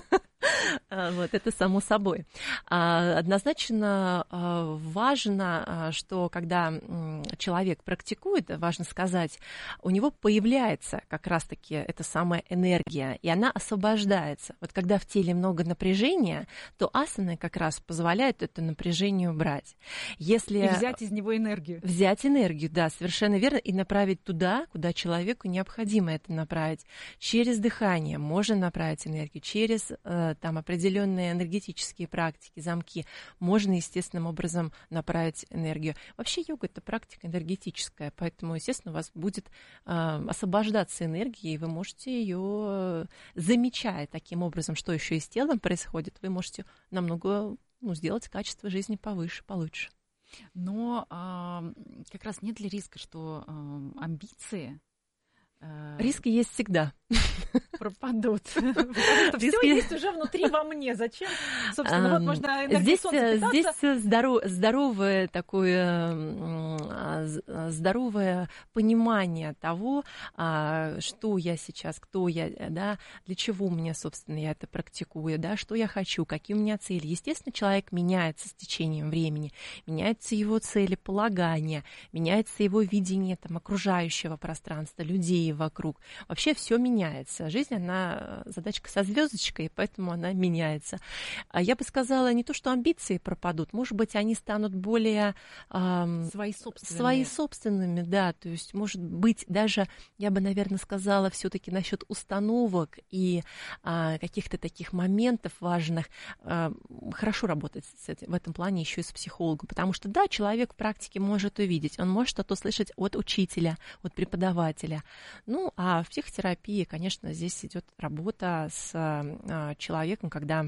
Вот, это само собой. Однозначно важно, что когда человек практикует, важно сказать, у него появляется как раз-таки эта самая энергия, и она освобождается. Вот когда в теле много напряжения, то асаны как раз позволяют это напряжение убрать. Если... И взять из него энергию. Взять энергию, да, совершенно верно, и направить туда, куда человеку необходимо это направить. Через дыхание можно направить энергию, через там определенные энергетические практики, замки, можно естественным образом направить энергию. Вообще йога — это практика энергетическая, поэтому, естественно, у вас будет э, освобождаться энергия, и вы можете ее, замечая таким образом, что еще и с телом происходит, вы можете намного ну, сделать качество жизни повыше, получше. Но э, как раз нет ли риска, что э, амбиции риски есть всегда. Пропадут. Все есть уже внутри во мне. Зачем? Собственно, вот можно энергией солнца питаться. Здесь здоровое такое здоровое понимание того, что я сейчас, кто я, да, для чего мне, собственно, я это практикую, да, что я хочу, какие у меня цели. Естественно, человек меняется с течением времени, меняются его цели, полагания, меняется его видение там, окружающего пространства, людей вокруг. Вообще все меняется. Жизнь, она задачка со звездочкой, поэтому она меняется. Я бы сказала, не то, что амбиции пропадут, может быть, они станут более эм, свои собственными. Свои собственными, да. То есть, может быть, даже, я бы, наверное, сказала все-таки насчет установок и э, каких-то таких моментов важных. Э, хорошо работать с этим, в этом плане еще и с психологом, потому что, да, человек в практике может увидеть, он может что-то слышать от учителя, от преподавателя. Ну, а в психотерапии, конечно, здесь идет работа с а, человеком, когда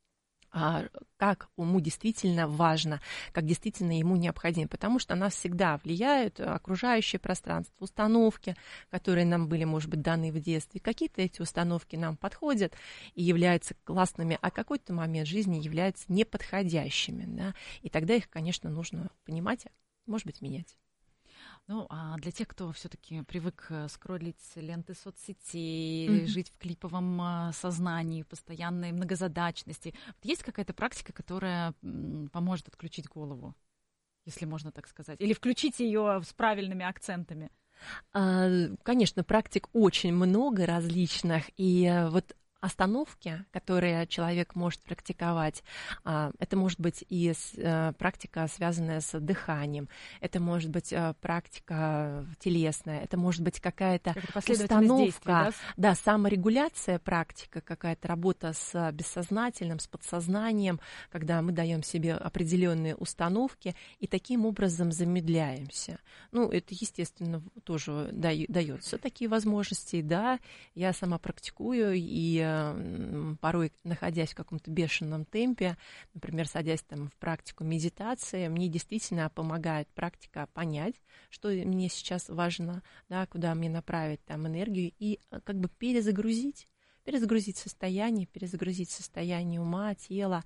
а, как ему действительно важно, как действительно ему необходимо, потому что нас всегда влияют окружающее пространство, установки, которые нам были, может быть, даны в детстве. Какие-то эти установки нам подходят и являются классными, а какой-то момент жизни являются неподходящими. Да? И тогда их, конечно, нужно понимать, может быть, менять. Ну, а для тех, кто все-таки привык скроллить ленты соцсетей, mm-hmm. жить в клиповом сознании, постоянной многозадачности, есть какая-то практика, которая поможет отключить голову, если можно так сказать, или включить ее с правильными акцентами? Конечно, практик очень много различных, и вот остановки, которые человек может практиковать, это может быть и практика, связанная с дыханием, это может быть практика телесная, это может быть какая-то установка, да? Да, саморегуляция практика, какая-то работа с бессознательным, с подсознанием, когда мы даем себе определенные установки и таким образом замедляемся. Ну, это, естественно, тоже дается такие возможности, да, я сама практикую, и порой, находясь в каком-то бешеном темпе, например, садясь там в практику медитации, мне действительно помогает практика понять, что мне сейчас важно, да, куда мне направить там энергию, и как бы перезагрузить, перезагрузить состояние, перезагрузить состояние ума, тела,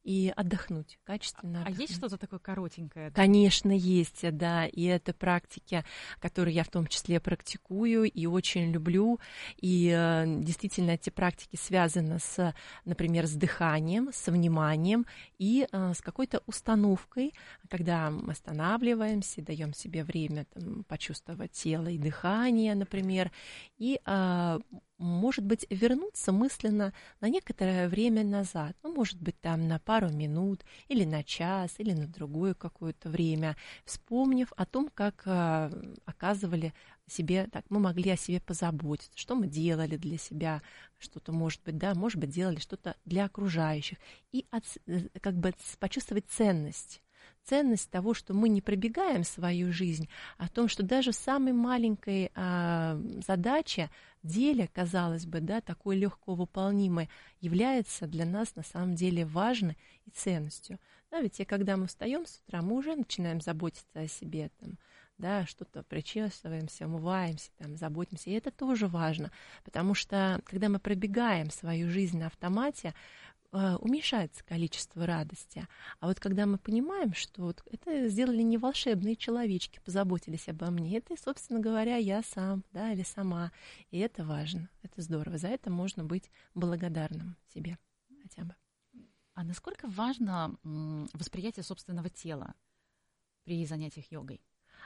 и отдохнуть, качественно А отдохнуть. есть что-то такое коротенькое? Конечно, есть, да, и это практики, которые я в том числе практикую и очень люблю, и действительно эти практики связаны с, например, с дыханием, с вниманием и с какой-то установкой, когда мы останавливаемся, даем себе время там, почувствовать тело и дыхание, например, и может быть, вернуться мысленно на некоторое время назад. Ну, может быть, там на пару минут, или на час, или на другое какое-то время, вспомнив о том, как э, оказывали себе, так, мы могли о себе позаботиться, что мы делали для себя, что-то, может быть, да, может быть, делали что-то для окружающих, и от, как бы почувствовать ценность. Ценность того, что мы не пробегаем свою жизнь, а о том, что даже в самой маленькой а, задаче, деле, казалось бы, да, такой легко выполнимой, является для нас на самом деле важной и ценностью. Да, ведь и когда мы встаем с утра, мы уже начинаем заботиться о себе, там, да, что-то причесываемся, умываемся, там, заботимся, и это тоже важно, потому что когда мы пробегаем свою жизнь на автомате, уменьшается количество радости. А вот когда мы понимаем, что вот это сделали не волшебные человечки, позаботились обо мне, это, собственно говоря, я сам, да, или сама. И это важно, это здорово. За это можно быть благодарным себе хотя бы. А насколько важно восприятие собственного тела при занятиях йогой?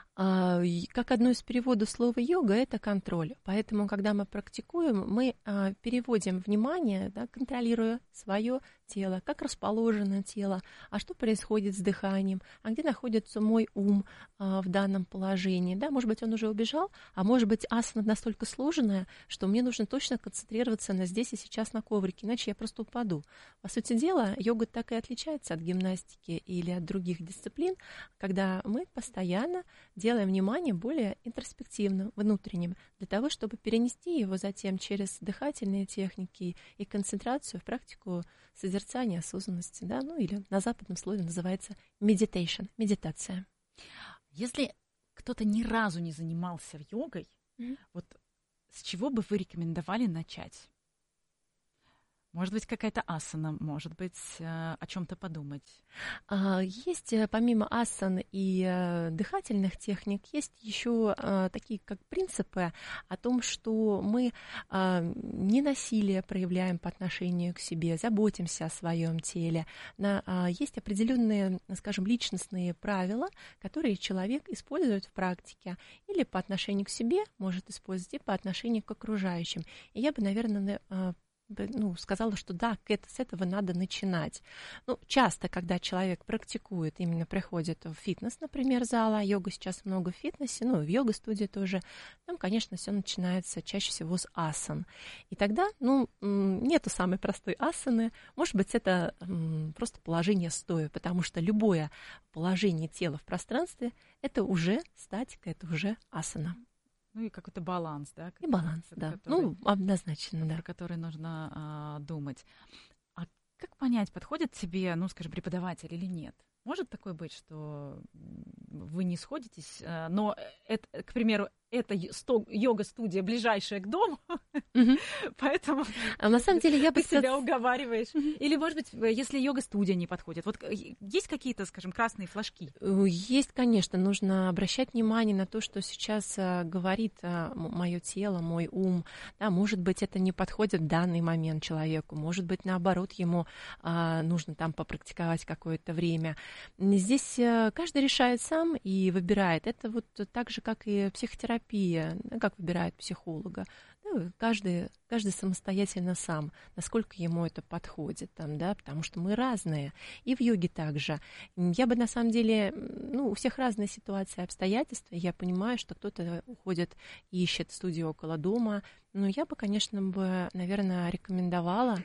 Как одно из переводов слова йога, это контроль. Поэтому, когда мы практикуем, мы переводим внимание, да, контролируя свое тело, как расположено тело, а что происходит с дыханием, а где находится мой ум а, в данном положении. Да, может быть, он уже убежал, а может быть, асана настолько сложная, что мне нужно точно концентрироваться на здесь и сейчас на коврике, иначе я просто упаду. По сути дела, йога так и отличается от гимнастики или от других дисциплин, когда мы постоянно делаем внимание более интроспективным, внутренним, для того, чтобы перенести его затем через дыхательные техники и концентрацию в практику созерцания, осознанности, да, ну или на западном слове называется meditation, медитация. Если кто-то ни разу не занимался йогой, mm-hmm. вот с чего бы вы рекомендовали начать? Может быть, какая-то асана, может быть, о чем-то подумать. Есть, помимо асан и дыхательных техник, есть еще такие как принципы о том, что мы не насилие проявляем по отношению к себе, заботимся о своем теле. Есть определенные, скажем, личностные правила, которые человек использует в практике или по отношению к себе может использовать, и по отношению к окружающим. И я бы, наверное, ну, сказала, что да, с этого надо начинать. Ну, часто, когда человек практикует, именно приходит в фитнес, например, зала, йога сейчас много в фитнесе, ну, в йога-студии тоже, там, конечно, все начинается чаще всего с асан. И тогда, ну, нету самой простой асаны, может быть, это просто положение стоя, потому что любое положение тела в пространстве — это уже статика, это уже асана. Ну и какой-то баланс, да? И баланс, да. Который, ну, однозначно, да. Про который нужно а, думать. А как понять, подходит тебе, ну, скажем, преподаватель или нет? Может такое быть, что вы не сходитесь, но, это, к примеру, это йога-студия, ближайшая к дому, mm-hmm. поэтому а на самом деле я бы ты себя уговариваешь. Mm-hmm. Или, может быть, если йога-студия не подходит, вот есть какие-то, скажем, красные флажки? Есть, конечно, нужно обращать внимание на то, что сейчас говорит мое тело, мой ум. Да, может быть, это не подходит в данный момент человеку, может быть, наоборот, ему а, нужно там попрактиковать какое-то время. Здесь каждый решает сам и выбирает. Это вот так же, как и психотерапия. Как выбирает психолога. Ну, каждый, каждый самостоятельно сам, насколько ему это подходит, там, да, потому что мы разные. И в йоге также. Я бы на самом деле, ну, у всех разные ситуации, обстоятельства. Я понимаю, что кто-то уходит и ищет студию около дома. Но я бы, конечно, бы, наверное, рекомендовала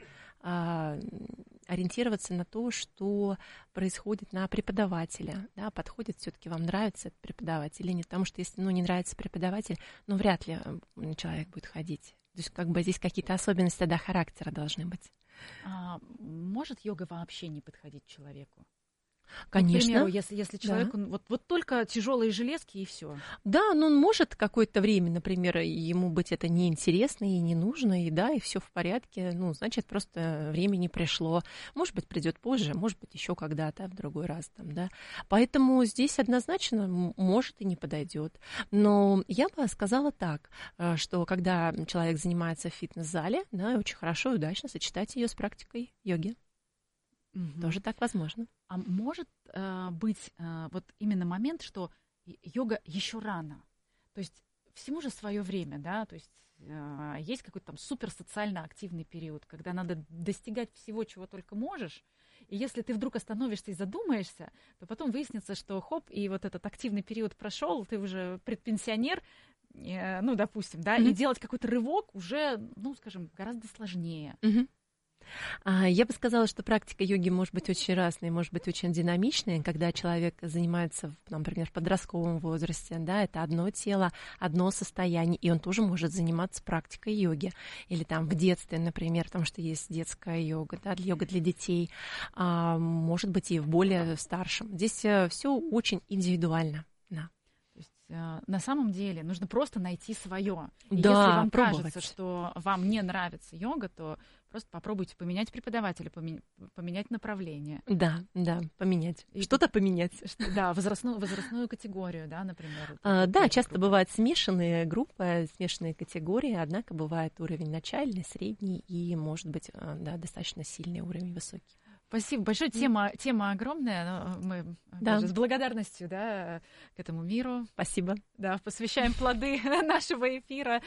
а, ориентироваться на то, что происходит на преподавателя, да, подходит, все-таки вам нравится этот преподаватель или нет, потому что если, ну, не нравится преподаватель, ну, вряд ли человек будет ходить. То есть, как бы здесь какие-то особенности, да, характера должны быть. А может йога вообще не подходить человеку? Конечно. К примеру, если, если человеку да. вот, вот только тяжелые железки и все. Да, но он может какое-то время, например, ему быть это неинтересно и не нужно, и да, и все в порядке. Ну, значит, просто время не пришло. Может быть, придет позже, может быть, еще когда-то, в другой раз там, да. Поэтому здесь однозначно может и не подойдет. Но я бы сказала так, что когда человек занимается в фитнес-зале, да, очень хорошо и удачно сочетать ее с практикой йоги. Угу. Тоже так возможно. А может э, быть э, вот именно момент, что йога еще рано? То есть всему же свое время, да? То есть э, есть какой-то там суперсоциально активный период, когда надо достигать всего, чего только можешь. И если ты вдруг остановишься и задумаешься, то потом выяснится, что хоп, и вот этот активный период прошел, ты уже предпенсионер, э, ну, допустим, да, mm-hmm. и делать какой-то рывок уже, ну, скажем, гораздо сложнее. Mm-hmm. Я бы сказала, что практика йоги может быть очень разной, может быть очень динамичной, когда человек занимается, например, в подростковом возрасте, да, это одно тело, одно состояние, и он тоже может заниматься практикой йоги. Или там в детстве, например, потому что есть детская йога, да, йога для детей, а может быть и в более старшем. Здесь все очень индивидуально, да. На самом деле нужно просто найти свое. И да, если вам пробовать. кажется, что вам не нравится йога, то просто попробуйте поменять преподавателя, поменять направление. Да, да, поменять. И что-то поменять. Да, возрастную, возрастную категорию, да, например. А, да, часто группы. Бывают смешанные группы, смешанные категории, однако бывает уровень начальный, средний и, может быть, да, достаточно сильный уровень, высокий. Спасибо большое. Тема, тема огромная. Мы да. с благодарностью, да, к этому миру. Спасибо. Да, посвящаем плоды нашего эфира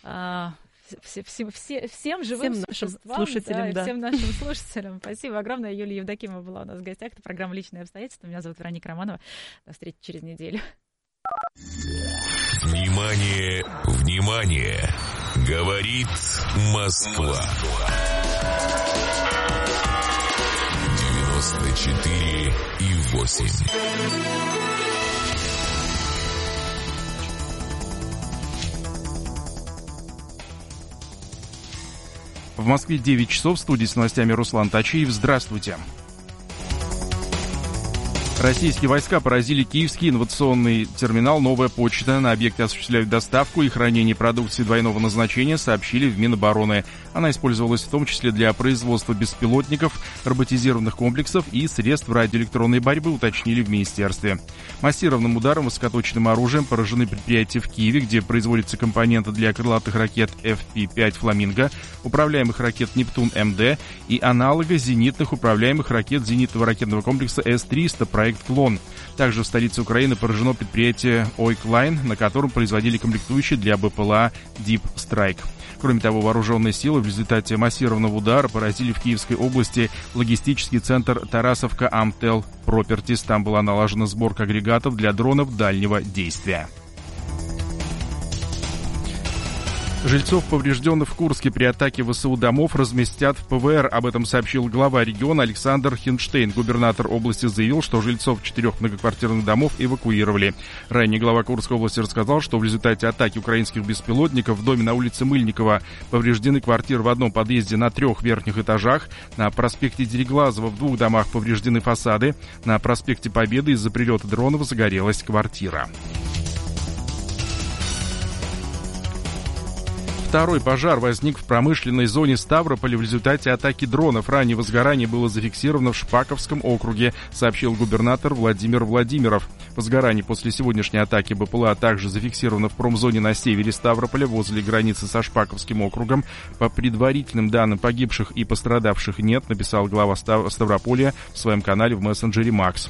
все, все, все, всем живым всем существам, слушателям, да, да. всем нашим слушателям. Спасибо огромное. Юлия Евдокимова была у нас в гостях. Это программа «Личные обстоятельства». Меня зовут Вероника Романова. До встречи через неделю. Внимание, внимание! Говорит Москва. девяносто четыре и восемь. В Москве девять часов, в студии с новостями Руслан Тачиев. Здравствуйте. Российские войска поразили киевский инновационный терминал «Новая почта». На объекте осуществляют доставку и хранение продукции двойного назначения, сообщили в Минобороны. Она использовалась в том числе для производства беспилотников, роботизированных комплексов и средств радиоэлектронной борьбы, уточнили в министерстве. Массированным ударом высокоточным оружием поражены предприятия в Киеве, где производятся компоненты для крылатых ракет эф пи пять «Фламинго», управляемых ракет «Нептун-МД» и аналога зенитных управляемых ракет зенитного ракетного комплекса эс триста проект «Клон». Также в столице Украины поражено предприятие «Ойклайн», на котором производили комплектующие для БПЛА «Deep Strike». Кроме того, вооруженные силы в результате массированного удара поразили в Киевской области логистический центр Тарасовка Амтел Пропертис. Там была налажена сборка агрегатов для дронов дальнего действия. Жильцов, поврежденных в Курске при атаке ВСУ домов, разместят в пэ вэ эр. Об этом сообщил глава региона Александр Хинштейн. Губернатор области заявил, что жильцов четырех многоквартирных домов эвакуировали. Ранее глава Курской области рассказал, что в результате атаки украинских беспилотников в доме на улице Мыльникова повреждены квартиры в одном подъезде на трех верхних этажах. На проспекте Дереглазова в двух домах повреждены фасады. На проспекте Победы из-за прилета дронов загорелась квартира. Второй пожар возник в промышленной зоне Ставрополя в результате атаки дронов. Ранее возгорание было зафиксировано в Шпаковском округе, сообщил губернатор Владимир Владимиров. Возгорание после сегодняшней атаки БПЛА также зафиксировано в промзоне на севере Ставрополя, возле границы со Шпаковским округом. По предварительным данным, погибших и пострадавших нет, написал глава Ставрополя в своем канале в мессенджере Макс.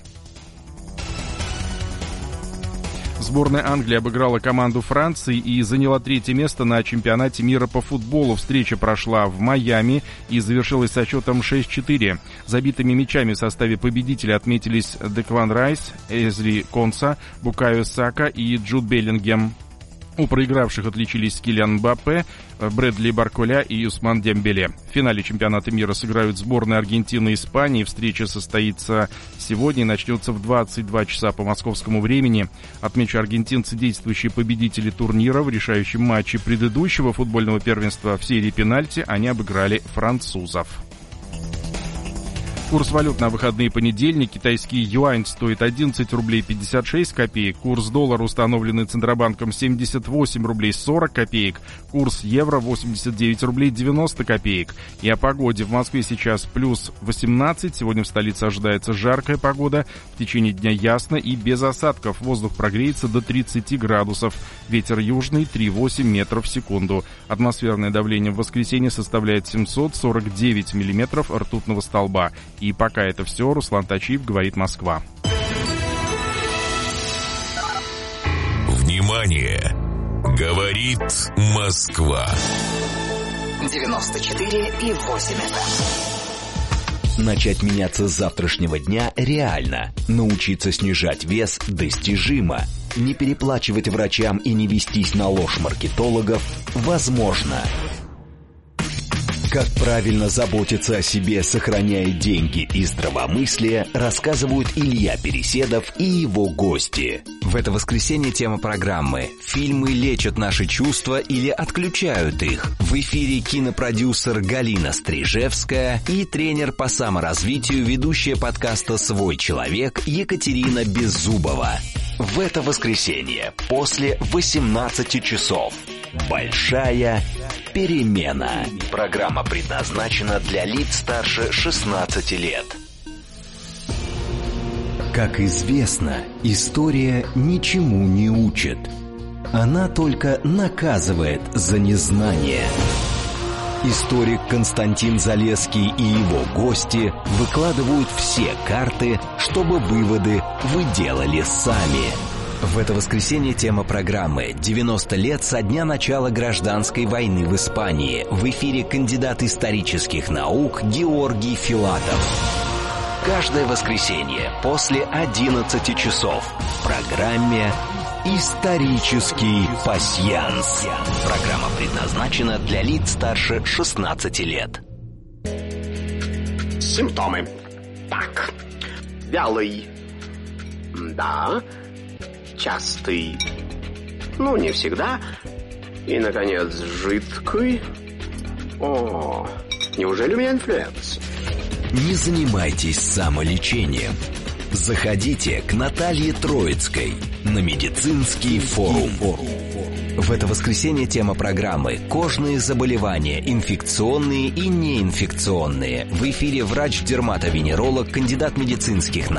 Сборная Англии обыграла команду Франции и заняла третье место на чемпионате мира по футболу. Встреча прошла в Майами и завершилась со счетом шесть четыре. Забитыми мячами в составе победителя отметились Декван Райс, Эзри Конса, Букайо Сака и Джуд Беллингем. У проигравших отличились Килиан Мбаппе, Брэдли Барколя и Усман Дембеле. В финале чемпионата мира сыграют сборные Аргентины и Испании. Встреча состоится сегодня и начнется в двадцать два часа по московскому времени. Отмечу, аргентинцы — действующие победители турнира. В решающем матче предыдущего футбольного первенства в серии пенальти они обыграли французов. Курс валют на выходные понедельник. Китайский юань стоит одиннадцать рублей пятьдесят шесть копеек. Курс доллара, установленный Центробанком, семьдесят восемь рублей сорок копеек. Курс евро восемьдесят девять рублей девяносто копеек. И о погоде. В Москве сейчас плюс восемнадцать. Сегодня в столице ожидается жаркая погода. В течение дня ясно и без осадков. Воздух прогреется до тридцати градусов. Ветер южный три целых восемь десятых метров в секунду. Атмосферное давление в воскресенье составляет семьсот сорок девять миллиметров ртутного столба. И пока это все. Руслан Тачиев, говорит Москва. Внимание! Говорит Москва. девяносто четыре и восемь эф эм. Начать меняться с завтрашнего дня реально. Научиться снижать вес достижимо. Не переплачивать врачам и не вестись на ложь маркетологов возможно. Как правильно заботиться о себе, сохраняя деньги и здравомыслие, рассказывают Илья Переседов и его гости. В это воскресенье тема программы «Фильмы лечат наши чувства или отключают их». В эфире кинопродюсер Галина Стрижевская и тренер по саморазвитию, ведущая подкаста «Свой человек» Екатерина Беззубова. В это воскресенье после восемнадцати часов. Большая перемена. Программа предназначена для лиц старше шестнадцати лет. Как известно, история ничему не учит. Она только наказывает за незнание. Историк Константин Залесский и его гости выкладывают все карты, чтобы выводы вы делали сами. В это воскресенье тема программы «девяносто лет со дня начала гражданской войны в Испании». В эфире кандидат исторических наук Георгий Филатов. Каждое воскресенье после одиннадцати часов в программе «Исторический пасьянс». Программа предназначена для лиц старше шестнадцати лет. Симптомы. Так. Вялый. Да. Частый. Ну, не всегда. И, наконец, жидкий. О, неужели у меня инфлюенс? Не занимайтесь самолечением. Заходите к Наталье Троицкой на медицинский форум. В это воскресенье тема программы «Кожные заболевания, инфекционные и неинфекционные». В эфире врач-дерматовенеролог, кандидат медицинских наук